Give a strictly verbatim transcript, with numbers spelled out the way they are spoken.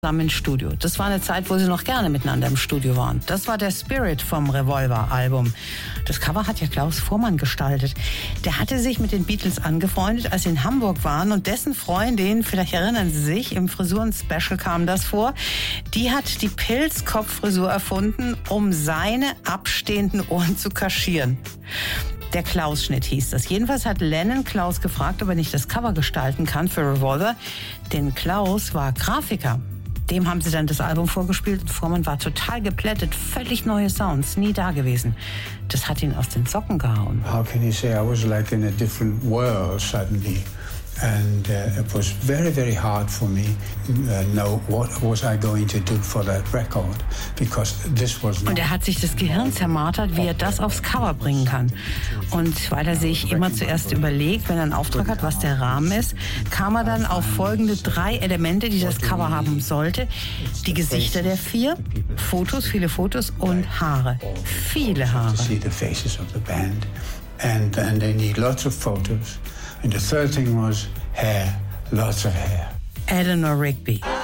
zusammen ins Studio. Das war eine Zeit, wo sie noch gerne miteinander im Studio waren. Das war der Spirit vom Revolver-Album. Das Cover hat ja Klaus Voormann gestaltet. Der hatte sich mit den Beatles angefreundet, als sie in Hamburg waren, und dessen Freundin, vielleicht erinnern Sie sich, im Frisuren-Special kam das vor, die hat die Pilzkopffrisur erfunden, um seine abstehenden Ohren zu kaschieren. Der Klaus-Schnitt hieß das. Jedenfalls hat Lennon Klaus gefragt, ob er nicht das Cover gestalten kann für Revolver, denn Klaus war Grafiker. Dem haben sie dann das Album vorgespielt und Voormann war total geplättet. Völlig neue Sounds, nie da gewesen. Das hat ihn aus den Socken gehauen. How can you say I was like in a different world suddenly? And uh, it was very, very hard for me to uh, know what was I going to do for that record, because this was not. Und er hat sich das Gehirn zermartert, wie er das aufs Cover bringen kann. Und weil er sich immer zuerst überlegt, wenn er einen Auftrag hat, was der Rahmen ist, kam er dann auf folgende drei Elemente, die das Cover haben sollte. Die Gesichter der vier, Fotos, viele Fotos und Haare. Viele Haare. To see the faces of the band, and and they need lots of photos. And the third thing was hair, lots of hair. Eleanor Rigby.